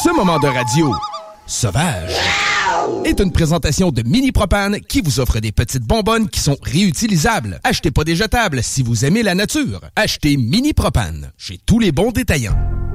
Ce moment de radio sauvage est une présentation de Mini Propane qui vous offre des petites bonbonnes qui sont réutilisables. Achetez pas des jetables si vous aimez la nature. Achetez Mini Propane chez tous les bons détaillants.